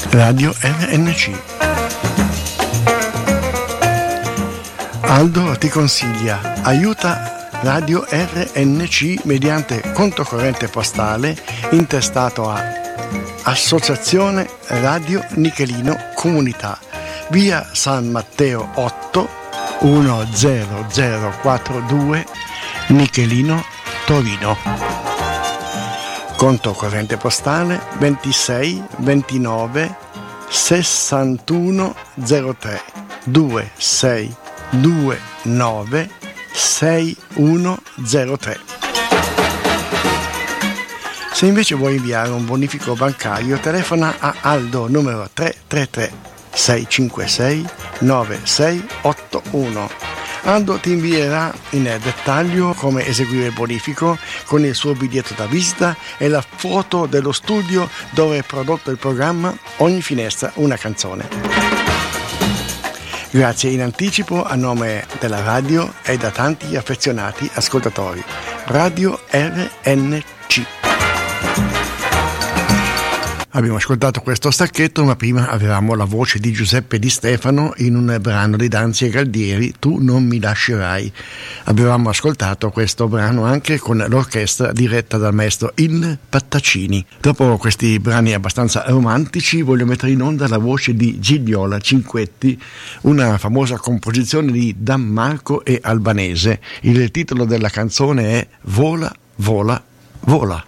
Radio RNC. Aldo ti consiglia, aiuta Radio RNC mediante conto corrente postale intestato a Associazione Radio Nichelino Comunità, via San Matteo 8 10042 Nichelino, Torino. Conto corrente postale 26 29 61 03 26 29 6103. Se invece vuoi inviare un bonifico bancario, telefona a Aldo numero 333 656 9681. Aldo ti invierà in dettaglio come eseguire il bonifico con il suo biglietto da visita e la foto dello studio dove è prodotto il programma Ogni finestra una canzone. Grazie in anticipo a nome della radio e da tanti affezionati ascoltatori. Radio RNC. Abbiamo ascoltato questo stacchetto, ma prima avevamo la voce di Giuseppe Di Stefano in un brano di Danzi e Galdieri, Tu non mi lascerai. Avevamo ascoltato questo brano anche con l'orchestra diretta dal maestro Il Pattacini. Dopo questi brani abbastanza romantici voglio mettere in onda la voce di Gigliola Cinquetti, una famosa composizione di Dan Marco e Albanese. Il titolo della canzone è Vola, vola, vola.